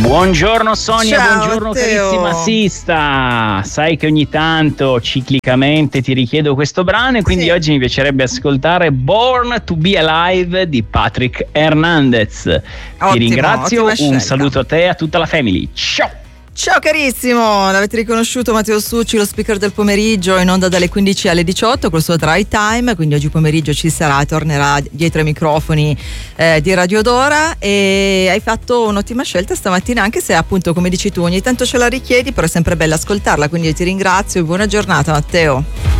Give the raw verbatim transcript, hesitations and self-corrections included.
Buongiorno Sonia, Ciao, buongiorno Matteo. carissima Sista. Sai che ogni tanto ciclicamente ti richiedo questo brano e quindi Sì. oggi mi piacerebbe ascoltare Born to be Alive di Patrick Hernandez. Ti Ottimo, ringrazio, ottima un scelta. saluto a te e a tutta la family. Ciao! Ciao carissimo, l'avete riconosciuto Matteo Succi, lo speaker del pomeriggio, in onda dalle quindici alle diciotto col suo Dry Time, quindi oggi pomeriggio ci sarà, tornerà dietro ai microfoni eh, di Radio Dora, e hai fatto un'ottima scelta stamattina, anche se appunto come dici tu ogni tanto ce la richiedi, però è sempre bella ascoltarla, quindi io ti ringrazio e buona giornata Matteo.